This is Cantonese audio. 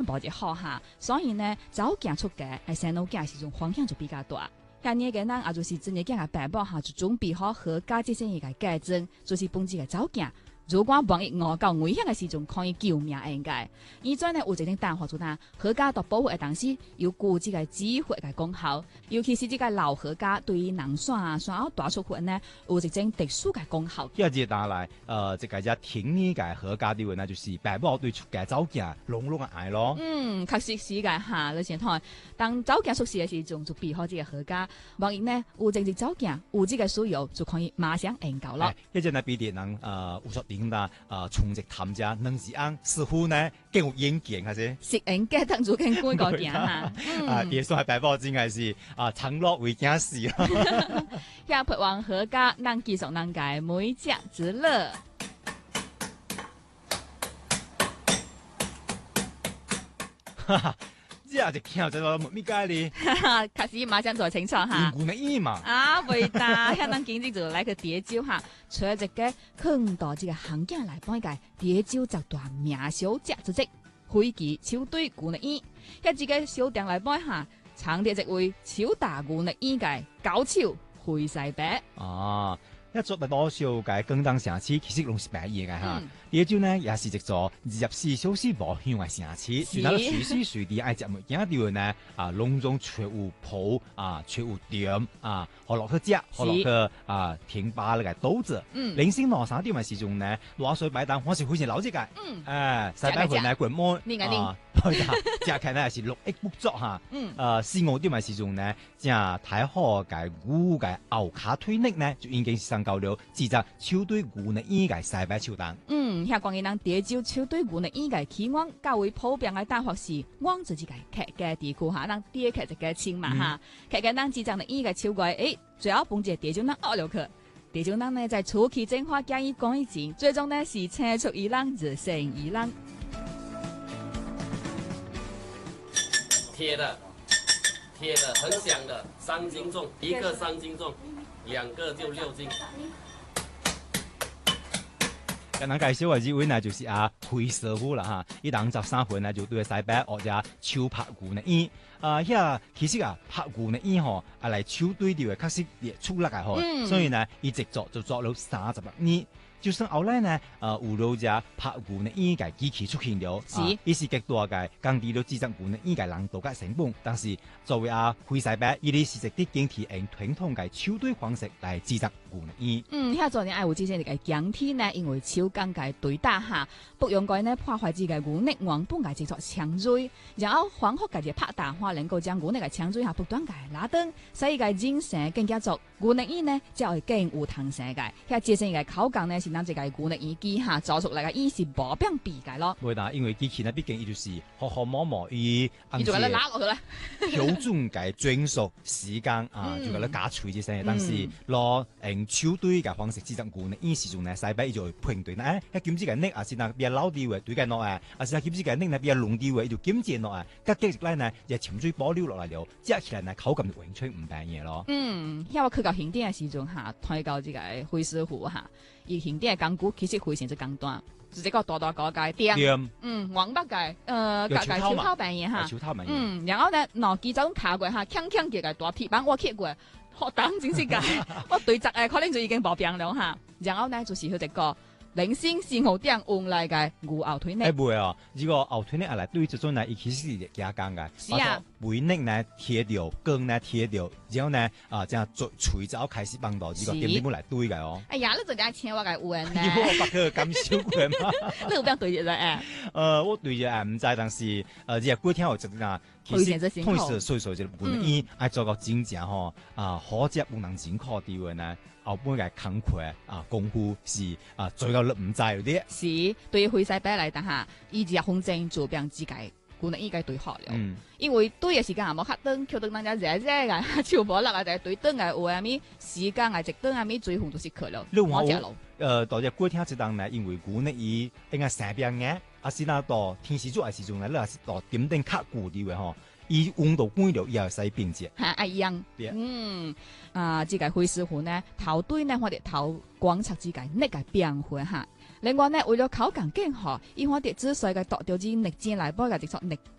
保就好哈，所以呢，早行出街係生老囝時種方向就比較大。下年嘅人也就是真嘅囝嘅爸爸哈，就準備好合家這些嘢嘅計證，就是幫自己早行。如果萬一餓到危險嘅時陣，可以救命應該。而在呢有一定淡化做呾，合家到保護嘅當時，有顧這個指揮嘅功效，尤其是這個老合家對於農選啊、選後大出血呢，有一種特殊嘅功效。 一日打來，這個只聽呢個合家啲話呢，就是爸爸對出街早行，濃濃嘅愛咯。 確實是嘅哈，你先睇，當早行出事嘅時陣，就備好這個合家。萬一呢有正直早行，有這個需要，就可以馬上應救咯。 一陣呢必定能有所點啦，從直探家能時啱，似乎呢更有遠見係先。 食應該等住更過個點哈。 也算係爸爸真係是承諾為驚事咯。 遐盼望合家能繼續能解每家之樂。 哈哈，這就聽就話咪解哩。 開始馬上做清楚哈。 古呢意嘛。 袂呾，遐咱今日就來個蝶酒哈，找一個很多這個行家來幫個蝶酒集團名小姐組織，飛機球隊古呢醫，遐這個小店來幫哈，長啲一位超大古呢醫個高手回西北。 一做多少嘅更當城市，其實攏是白嘢嘅哈。蝶酒呢也是一座24小時無休嘅城市，全係隨時隨地愛食物件啲呢攏總全有鋪全有店可落去食，可落去停吧嚟嘅島子。零星攞啥啲咪時鐘呢？攞水擺檔，我是非常了解嘅。西北回來滾摸食起呢是6億不足哈。四五啲咪時鐘呢？正太好嘅牛嘅牛卡推力呢，就已經是上夠了，自責球隊牛呢依個西北球檔。 遐關於咱蝶酒球隊牛呢依個起源較為普遍嘅大法是，阮自己個客家地區哈，咱蝶客一個稱嘛哈，客家咱自責呢依個超過最後幫隻蝶酒咱學了去，蝶酒咱呢在初期正化加以改進，最終呢是青出於藍自成於藍。 鐵的，很響的，3斤重，一個3斤重，2個就6斤。 咁樣介紹嘅呢位呢，就是灰師傅啦哈，伊當13歲呢就對西北學者手拍鼓呢伊，其實拍鼓呢伊吼，嚟手對調嘅確實也出力嘅吼，所以呢，一直做就做了36年。就算後來呢，有老者拍鼓呢伊個機器出現了，伊是極大嘅降低了製作鼓呢伊個難度嘅成本，但是作為灰西北，伊哋是直接經體用傳統嘅手對方式嚟製作鼓呢伊。 遐做呢愛有之前嘅講體呢，因為手工嘅對打下，不用該呢破壞自己鼓呢原本嘅製作強銳，然後反覆嘅拍打話能夠將鼓呢嘅強銳下不斷嘅拉登，所以嘅精神更加足。鼓呢伊呢就會更有彈性嘅，遐之前嘅口感呢是咱這個鼓呢伊機下做出來嘅伊是無變比嘅咯。 會啦，因為機器呢畢竟伊就是學摸摸伊就係拉落去咧， 標準嘅專屬時間就係咧加錘之聲，但是攞手對嘅方式製作鼓呢伊時陣呢西北伊就會判斷咧，一檢知嘅呢是那比較老啲嘅對嘅落啊，是那檢知嘅呢比較濃啲嘅伊就檢知落啊，跟住咧呢就潛水保留落嚟了，食起來呢口感就完全唔變嘢咯。 遐我去到現點嘅時陣下，睇到這個灰師傅哈，伊現點嘅鋼骨其實非常之簡單，就一個大大個嘅店，黃北嘅手套扮嘢哈，然後呢攞幾種卡過哈，鏘鏘嘅大鐵板我揭過，學當真是㗎，我對質可能就已經冇變了哈，然後呢就是佢一個。零星4號店用嚟嘅牛牛腿呢？ 唔會啊！如果牛腿呢嚟對這種呢，伊其實是加工嘅。 是啊， 尾呢呢貼掉，根呢貼掉，然後呢這樣錘子開始幫到呢個點點嚟對嘅哦。 哎呀，你仲加請我嘅運呢？ 我把佢咁少過嘛？ 你有邊對住咧？ 我對住唔知，但是日過天後就嗱，其實通時歲數就本意愛做個真正吼好只不能真靠啲嘅呢。後半嘅坎坷功夫是最後唔知嗰啲。 是對於灰西北嚟講下，伊只風箏做變自己，可能應該對好了。因為對嘅時間也冇黑燈，叫到人家熱熱嘅，超無力啊！就係對燈嘅有阿咪時間係直燈阿咪最紅都是去了。 我只路到日過天這檔呢，因為古呢伊應該成邊嘅，是那到天時做嘅時鐘呢，你係到點燈卡固啲嘅嗬。伊溫度關了，又使變節， 係一樣。這個灰師傅呢，頭對呢，我哋頭觀察自己呢個變化哈。另外呢，為了口感更好，因我哋之所以嘅度掉支力箭嚟幫嘅直接力